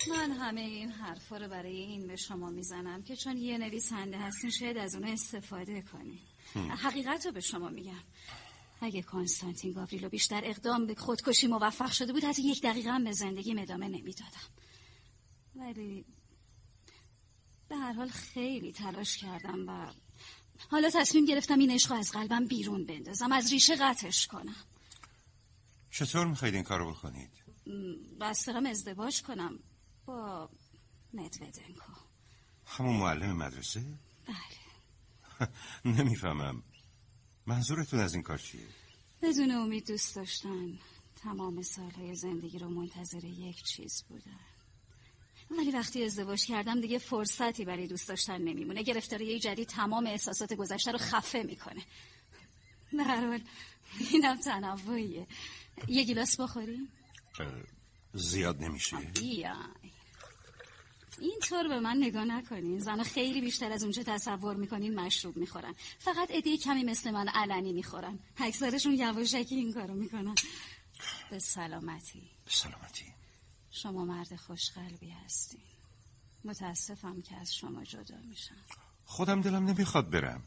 من همه این حرفا رو برای این به شما میزنم که چون یه نویسنده هستین شاید از اون استفاده کنین. حقیقت رو به شما میگم، اگه کنستانتین گاوریلو بیشتر اقدام به خودکشی موفق شده بود، حتی 1 دقیقه هم به زندگیم ادامه نمیدادم. ولی به هر حال خیلی تلاش کردم و حالا تصمیم گرفتم این عشق از قلبم بیرون بندازم، از ریشه قطعش کنم. چطور میخواید این کارو بکنید؟ بس دارم ازدواج کنم با مدودنکو. همون معلم مدرسه؟ بله. نمیفهمم منظورتون از این کار چیه؟ بدون امید دوست داشتن. تمام سالهای زندگی رو منتظر یک چیز بودن، ولی وقتی ازدواج کردم دیگه فرصتی برای دوست داشتن نمیمونه. گرفتاری جدید تمام احساسات گذشته رو خفه میکنه. به هر حال اینم تنوعیه. 1 گیلاس بخوریم؟ زیاد نمیشه؟ بیای اینطور به من نگاه نکنین. زنها خیلی بیشتر از اونچه تصور میکنین مشروب میخورن. فقط عده کمی مثل من علنی میخورن. اکثرشون یواشکی این کارو میکنن. به سلامتی. به سلامتی. شما مرد خوشقلبی هستین. متاسفم که از شما جدا میشم. خودم دلم نمیخواد برم.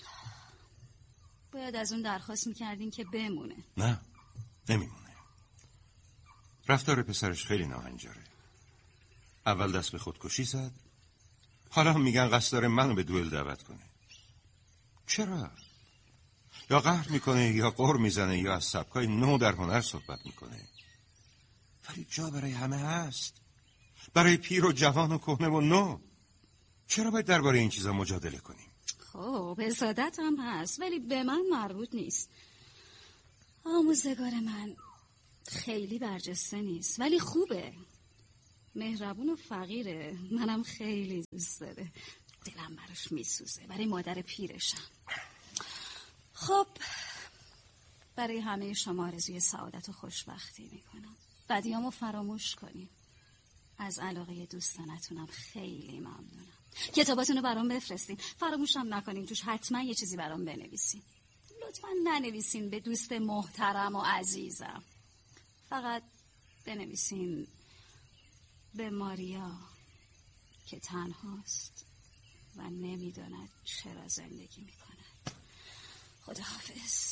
باید از اون درخواست میکردین که بمونه. نه نمیمونه. رفتار پسرش خیلی ناهنجاره. اول دست به خودکشی زد، حالا هم میگن قصد داره منو به دوئل دعوت کنه. چرا؟ یا قهر میکنه یا غر میزنه یا از سبکای نو در هنر صحبت میکنه. ولی جا برای همه هست، برای پیر و جوان و کهنه و نو. چرا باید درباره این چیزا مجادله کنیم؟ خب حسادت هم هست ولی به من مربوط نیست. آموزگار من خیلی برجسته نیست ولی خوبه، مهربون و فقیره. منم خیلی دوست داره. دلم براش میسوزه، برای مادر پیرشم. خب برای همه شما آرزوی سعادت و خوشبختی میکنم. بدیامو فراموش کنیم. از علاقه دوستانتونم خیلی ممنونم. کتاباتونو برام بفرستین. فراموشم نکنین توش حتما یه چیزی برام بنویسین. لطفا ننویسین به دوست محترم و عزیزم. فقط بنویسین به ماریا که تنهاست و نمیداند چرا زندگی میکند. خداحافظ.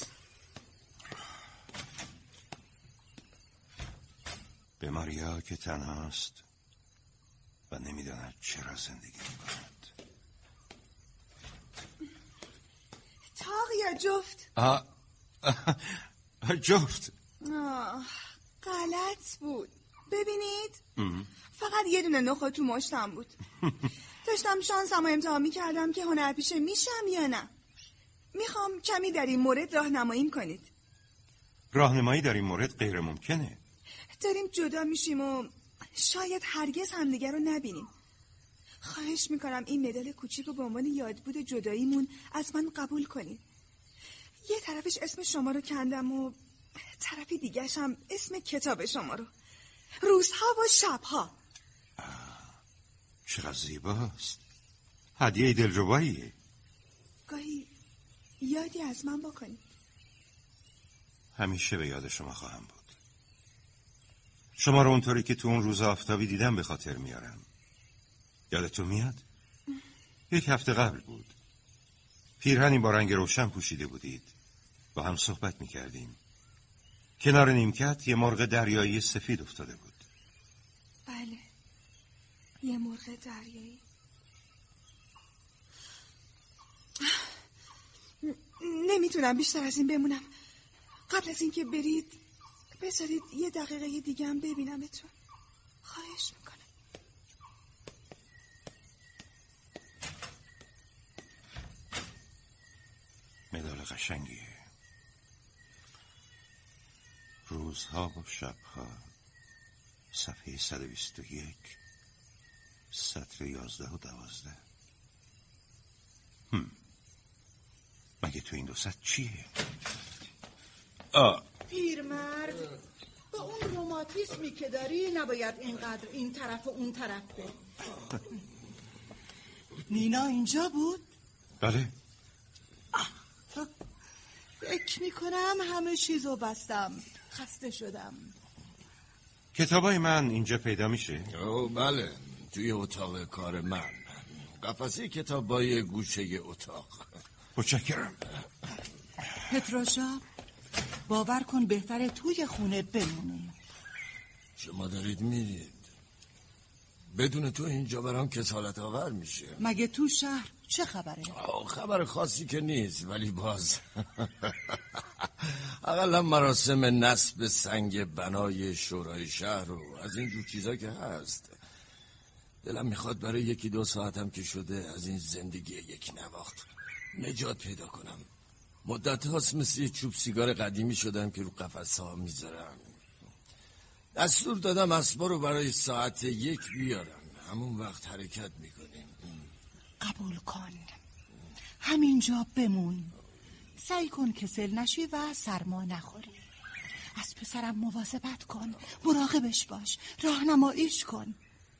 به ماریا که تنهاست و نمیداند چرا زندگی میکند. تاق یا جفت؟ جفت. غلط بود. ببینید فقط یه دونه نخود تو مشتم بود. داشتم شانسمو امتحان میکردم که هنرپیشه میشم یا نه. میخوام کمی در این مورد راهنماییم کنید. راهنمایی در این مورد غیر ممکنه. داریم جدا میشیم و شاید هرگز همدیگر رو نبینیم. خواهش میکنم این مدال کوچیک رو به عنوان یادبود جداییمون از من قبول کنید. یه طرفش اسم شما رو کندم و طرفی دیگرش هم اسم کتاب شما رو. روزها و شبها. چقدر زیباست. هدیه دلرباییه. گاهی یادی از من بکنید. همیشه به یاد شما خواهم بود. شما رو اونطوری که تو اون روز آفتابی دیدم به خاطر میارم. یادتون میاد؟ 1 هفته قبل بود. پیرهنی با رنگ روشن پوشیده بودید. با هم صحبت میکردیم. کنار نیمکت یه مرغ دریایی سفید افتاده بود. بله، یه مرغ دریایی. نمیتونم بیشتر از این بمونم. قبل از اینکه برید بذارید 1 دقیقه دیگه هم ببینمتون. خواهش میکنم. مدال قشنگیه. روزها و شبها، صفحه 121، سطر 11 و 12. مگه تو این 2 سطر چیه؟ پیرمرد، با اون روماتیسمی که داری نباید اینقدر این طرف و اون طرف بری. نینا اینجا بود؟ بله. فکر میکنم همه چیزو بستم. خسته شدم. کتابای من اینجا پیدا میشه؟ بله، توی اتاق کار من. قفسه کتابای گوشه اتاق. متشکرم. پتروشا، باور کن بهتره توی خونه بمونی. شما دارید میرید. بدون تو اینجا برام کسالت آور میشه. مگه تو شهر چه خبره؟ خبر خاصی که نیست، ولی باز اقلا مراسم نصب سنگ بنای شورای شهر و از این جور چیزا که هست. دلم میخواد برای 1-2 ساعتم که شده از این زندگی یک نواخت نجات پیدا کنم. مدت هاست مثل یه چوب سیگار قدیمی شدم که رو قفسه ها میذارم. دستور دادم اسبا رو برای ساعت 1 بیارم، همون وقت حرکت میکنیم. قبول کن، همینجا بمون. سعی کن کسل نشی و سرما نخوری. از پسرم مواظبت کن، مراقبش باش، راهنماییش کن.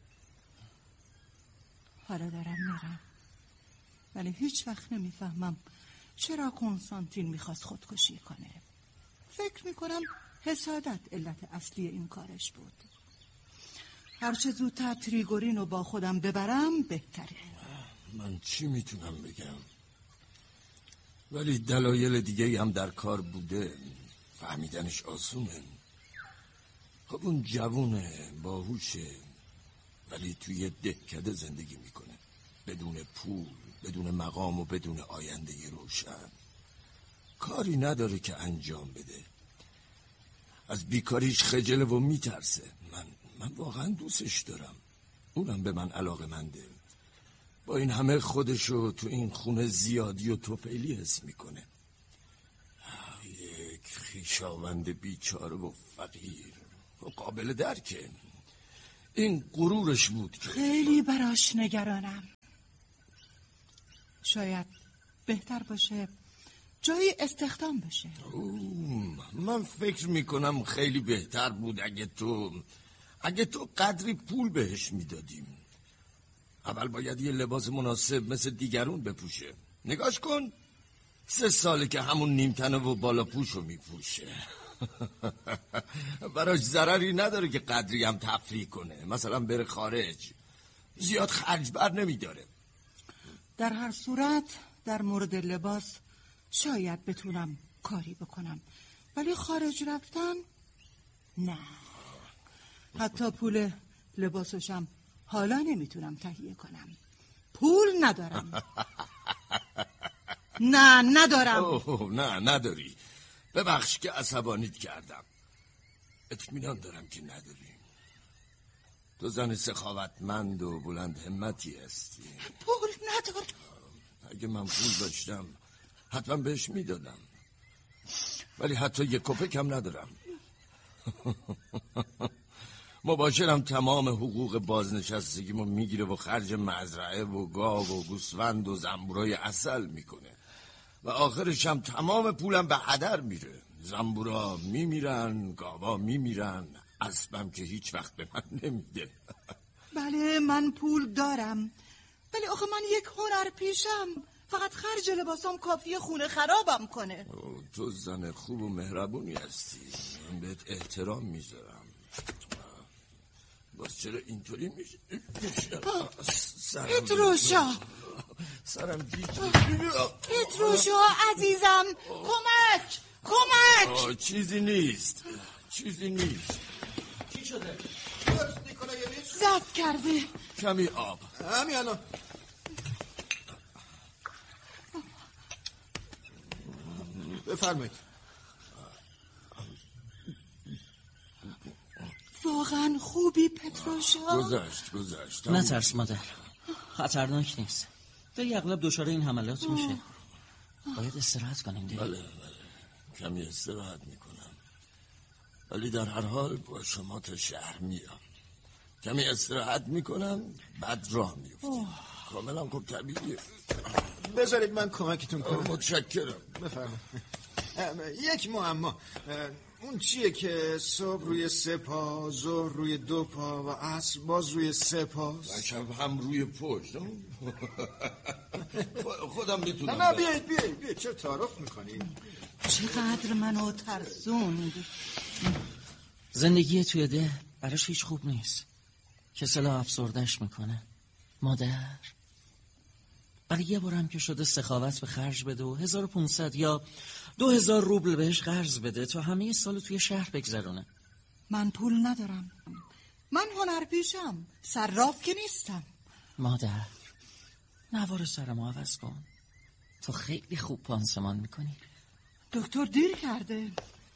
حالا دارم میرم، ولی هیچ وقت نمیفهمم چرا کنستانتین میخواست خودکشی کنه. فکر میکنم حسادت علت اصلی این کارش بود. هرچه زودتر تریگورین رو با خودم ببرم بهتره. من چی میتونم بگم؟ ولی دلایل دیگه هم در کار بوده، فهمیدنش آسونه. خب اون جوونه، باهوشه، ولی توی دهکده زندگی میکنه، بدون پول، بدون مقام و بدون آینده روشن. کاری نداره که انجام بده. از بیکاریش خجله و میترسه. من واقعا دوستش دارم، اونم به من علاقه‌منده. با این همه خودشو تو این خونه زیادی و توفیلی حس میکنه. یک خویشاوند بیچاره و فقیر و قابل درکه. این غرورش بود که خیلی براش نگرانم. شاید بهتر باشه جایی استخدام بشه. من فکر میکنم خیلی بهتر بود اگه تو قدری پول بهش میدادیم. اول باید یه لباس مناسب مثل دیگرون بپوشه. نگاش کن، 3 ساله که همون نیمتنه و بالا پوشو میپوشه. براش ضرری نداره که قدری هم تفریح کنه، مثلا بره خارج. زیاد خرج بر نمیداره. در هر صورت در مورد لباس شاید بتونم کاری بکنم، ولی خارج رفتن نه. حتی پول لباسشم حالا نمیتونم تهیه کنم. پول ندارم. نه ندارم. نه نداری. ببخش که عصبانیت کردم. اطمینان دارم که نداری. تو زن سخاوتمند و بلند همتی هستی. پول ندارم. اگه من پول داشتم حتما بهش میدادم، ولی حتی 1 کپک هم ندارم. مباشرم تمام حقوق بازنشستگیمو میگیره و خرج مزرعه و گاو و گوسفند و زنبورای عسل میکنه و آخرش هم تمام پولم به هدر میره. زنبورا میمیرن، گاوا میمیرن، اسبم که هیچ وقت به من نمیده. بله من پول دارم، ولی آخه من یک هنر پیشم، فقط خرج لباسام کافیه خونه خرابم کنه. تو زن خوب و مهربونی هستی، من بهت احترام میذارم. باز چرا اینطوری میشه؟ پتروشا، سرم گیج. پتروشا عزیزم، کمک. چیزی نیست. چی شده؟ زد کرده. کمی آب. همین الان. بفرمایید. واقعا خوبی پتروشا؟ گذشت. نترس مادر، خطرناک نیست. داری اغلب دچار این حملات میشه. باید استراحت کنیم دیگه. بله کمی استراحت میکنم، ولی در هر حال با شما تا شهر میام. کمی استراحت میکنم، بعد راه میفتیم. کاملا خوب طبیعیه. بذارید من کمکتون کنم. متشکرم. بفرمایید. یک معما، اون چیه که صبح روی 3 پا، ظهر روی 2 پا و عصر باز روی 3 پاست؟ و شب هم روی پشت. خودم میتونم. نه بیایید چرا تعارف میکنید؟ چقدر منو ترسوند. زندگی توی ده براش هیچ خوب نیست. کسل افسردش میکنه. مادر برای یه بارم که شده سخاوت به خرج بده و 1500 یا 2000 روبل بهش قرض بده تا همه سالو توی شهر بگذرونه. من پول ندارم. من هنرپیشم، صراف که نیستم. مادر نوار سرمو عوض کن. تو خیلی خوب پانسمان میکنی. دکتر دیر کرده.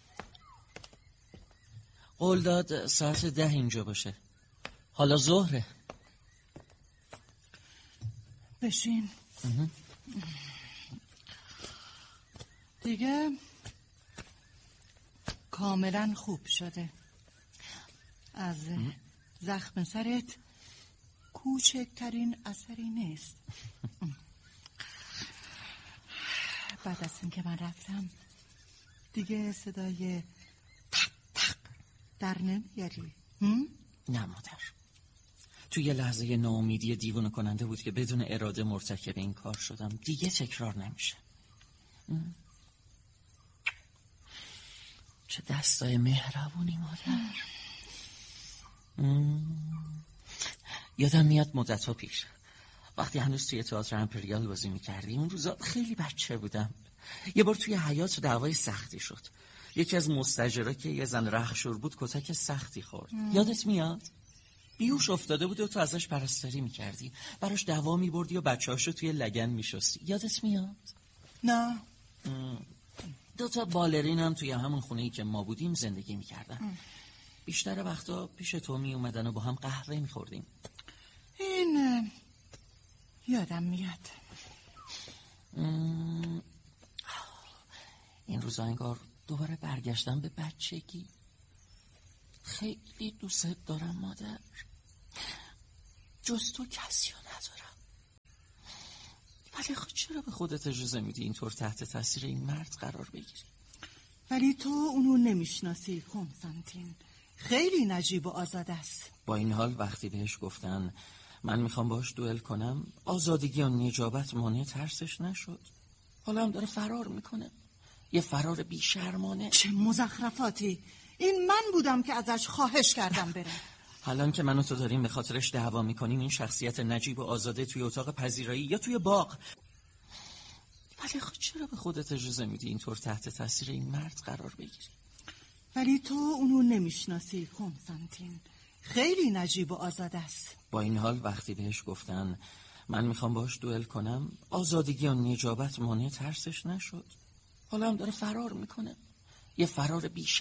قول داد ساعت 10 اینجا باشه. حالا ظهره. بشین. دیگه کاملا خوب شده. از زخم سرت کوچکترین اثری نیست. بعد از این که من رفتم دیگه صدای تق تق در نمیاری؟ نه مادر. توی یه لحظه ناامیدی دیوونه کننده بود که بدون اراده مرتکب این کار شدم. دیگه تکرار نمیشه. چه دستای مهربونی مادر. یادم میاد مدت‌ها پیش وقتی هنوز توی تئاتر امپریال بازی میکردی، اون روزا خیلی بچه بودم. یه بار توی حیاط دعوای سختی شد. یکی از مستاجرها که یه زن رخشور بود کتک سختی خورد. یادت میاد؟ بیهوش افتاده بود و تو ازش پرستاری میکردی، براش دوا میبردی و بچه‌هاشو توی لگن میشستی. یادت میاد؟ نه. 2 بالرین هم توی همون خونه‌ای که ما بودیم زندگی میکردن. بیشتر وقتا پیش تو میومدن و با هم قهوه میخوردیم. این یادم میاد. این روزا انگار دوباره برگشتم به بچگی. خیلی دوست دارم مادر. جز تو کسی رو ندارم. ولی خود چرا به خودت اجازه میدی اینطور تحت تاثیر این مرد قرار بگیری؟ ولی تو اونو نمیشناسی کنستانتین. خیلی نجیب و آزاد است. با این حال وقتی بهش گفتن من میخوام باش دوئل کنم، آزادگی و نجابت مانع ترسش نشد. حالا هم داره فرار میکنه. یه فرار بیشرمانه. چه مزخرفاتی. این من بودم که ازش خواهش کردم بره. حالا که من و تو داریم به خاطرش دعوا میکنیم، این شخصیت نجیب و آزاده توی اتاق پذیرایی یا توی باغ، ولی خود چرا به خودت اجازه میدی اینطور تحت تاثیر این مرد قرار بگیری؟ ولی تو اونو نمیشناسی کنستانتین. خیلی نجیب و آزاد است. با این حال وقتی بهش گفتن من میخوام باش دوئل کنم، آزادگی و نجابت مانع ترسش نشد. حالا هم داره فرار میکنه. یه فرار بیش